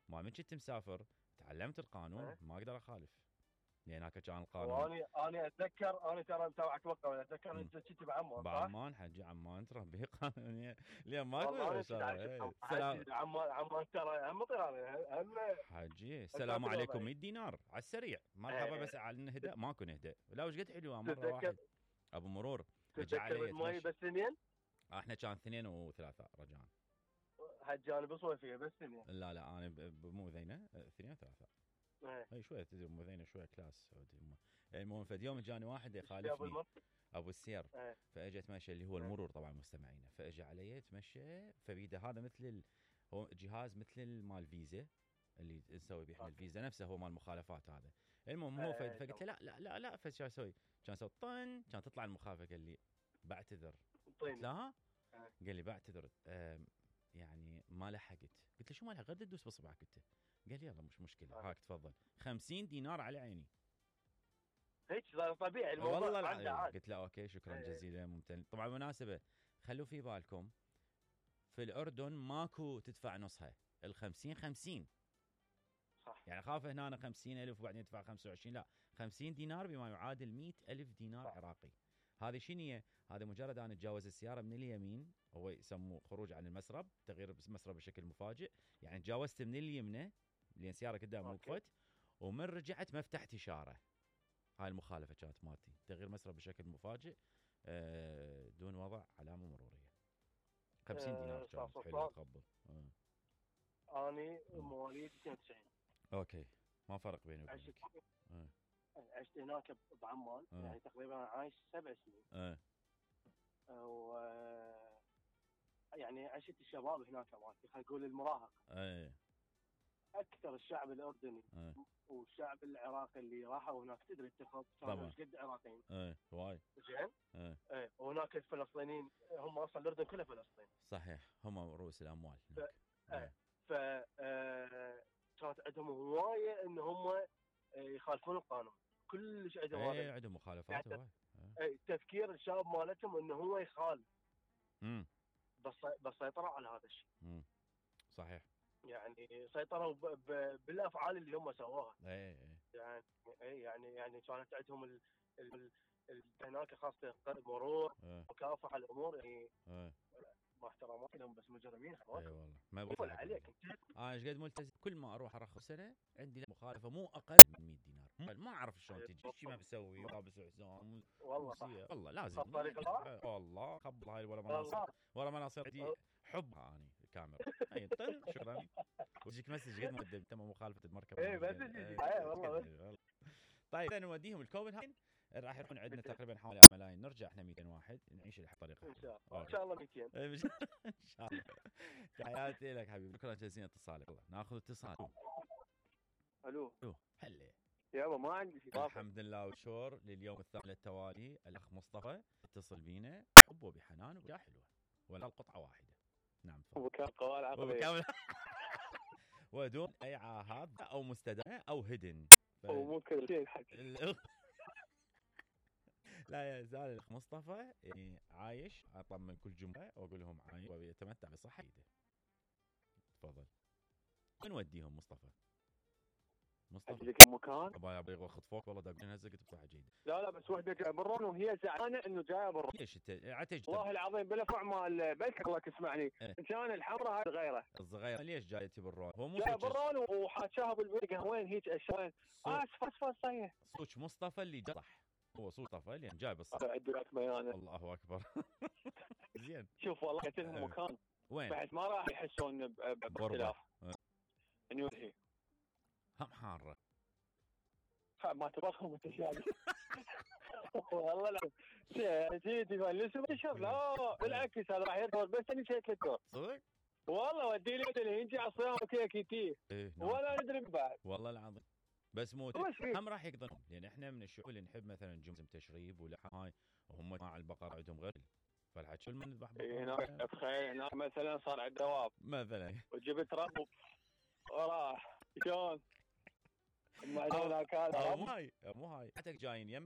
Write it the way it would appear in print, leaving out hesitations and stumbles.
ما من كنت مسافر تعلمت القانون ما اقدر اخالف، لان هناك كان القانون. انا اتذكر، انا ترى متابعك وقت، اتذكر انت كنت بعمان صح؟ بعمان حجي عمان ترى به قانونيه اليوم ما والله اقول سلام عمان ترى هم طيران هم حجي السلام عليكم 100 دينار على السريع مرحبا بس على النهداء ماكو نهداء لا وش قد حلوه مره واحد ابو مرور رجع علي المي بس اثنين. احنا كان 2 و3 رجعان هالجانب صوفيه بس اثنين. لا انا بمو ذينه 2 و3 اي شويه تدري مو ذينه شويه كلاس سعودي. المهم فد يوم جاني واحد يخالفني ابو السير فاجى تمشى اللي هو المرور طبعا مستمعينا، فاجى علي تمشى فبيده هذا مثل هو جهاز مثل مال فيزا اللي نسوي به احنا الفيزا نفسه هو مال المخالفات هذا. المهم هو فقلت له لا فشو اسوي؟ كان اسوي كان تطلع المخالفه قال لي بعتذر. قلت له ها؟ قال لي بعتذر يعني ما لحقت. قلت له شو ما لحق غير تدوس بصبعك انت. قال لي يلا مش مشكله هاك تفضل 50 دينار على عيني. هيك طبيعي الموضوع والله قلت له اوكي شكرا جزيلا ممتن. طبعا مناسبه خلوا في بالكم في الاردن ماكو تدفع نصها ال50 50 صح. يعني خاف هنا 50,000 وبعدين يدفع 25 لا 50 دينار بما يعادل 100,000 دينار صح. عراقي. هذه شنية؟ هذا مجرد أنا أتجاوز السيارة من اليمين هو يسموه خروج عن المسرب تغيير مسرب بشكل مفاجئ، يعني تجاوزت من اليمنى لأن سيارة قدام وقفت ومن رجعت ما فتحت إشارة. هاي المخالفة كانت مالتي تغيير مسرب بشكل مفاجئ دون وضع علامة مرورية. 50 دينار كانت حلوة تقبل. أنا مواليد 92. أوكي ما فرق بيني وبينك. عشت هناك بعمان يعني تقريبا عايش 7 سنين. و يعني عشت الشباب هناك مالتي خلينا نقول المراهق. اكثر الشعب الاردني والشعب العراقي اللي راحوا هناك تدري اتخذ كانوا قد عراقيين. وايد زين. وهناك الفلسطينيين هم اصلا الاردن كله فلسطين. صحيح هم رؤوس الاموال هناك. كانت عندهم هوايه ان هم يخالفون القانون كلش عندهم هذا. عندهم مخالفات يعني تفكير الشاب مالتهم انه هو يخالف بس سيطروا على هذا الشيء. صحيح يعني سيطروا بالافعال اللي هم سووها. يعني كانت عندهم هناك خاصه مرور مكافحه الامور يعني مع احتراماتي لهم بس مجرمين. والله ما بقول عليك ايش قد ملتزم كل ما اروح ارخص سنه عندي مخالفه مو اقل من 100 دينار ما اعرف شلون تجي شيء ما بسوي لابس حزام والله لازم والله قبل هاي ولا مناصر عندي حب اني الكاميرا اي طن شكرا ويجيك مسج قد مقدم تم مخالفه المركب والله طيب نوديهم الكوبنهاجن راح يكون عندنا تقريبا حوالي ملايين نرجع احنا 200 واحد نعيش الطريقه ان شاء الله 200 ان شاء الله. تحياتي لك حبيبي شكرا جزيلا اتصالك. والله ناخذ اتصال. الو هلا يابا ما عندي شيء. الحمد لله والشكر لليوم الثالث للتوالي الاخ مصطفى اتصل بينا حب وبحنان وجا حلوه ولا القطعه واحده. نعم وبكامل ودون اي عاهات او مستدامه او هدن وممكن شيء حكي لا يزال الاخ مصطفى يعني عايش. اطمن كل جمعه واقول لهم عايش ويتمتع بصحه جيده. تفضل وين نوديهم مصطفى ذيك المكان ابغى اخذ فوق والله داق هزقت بصحه جيده. لا بس وحده جايه برون وهي زعلانه انه جايه برون. ليش انت عتج والله العظيم بلفع مال بلك الله تسمعني كان الحمراء هاي الصغيره ليش جايتي بالرون؟ هو مو جايه بالرون وحاشاها بالبرقه وين هيك اشوين اسف صحيح صوت مصطفى اللي صح هو صوت مصطفى اللي جاي بالصح. عندي لك بيان الله اكبر. زين شوف والله قلت لهم مكان وين بعد ما راح يحسون باختلاف نيوهي هم حاره ما تبغهم انت والله لا جيتي لسه بشر لا بالعكس هذا راح يرفض بس انا نسيت لك صدق والله ودي لي اللي ينجي على الصيام وكيكيتي ولا ندري بعد والله العظيم بس مو هم راح يقدرون لان احنا من الشعوب اللي نحب مثلا جمزم تشريب ولا هاي وهم مع البقر عندهم غير فالحكي ما نذبح هناك تخيل هناك مثلا صار عند دواب مثلا وجبت رب وراح شلون ما هناك هذا مو هاي حتى جايين يم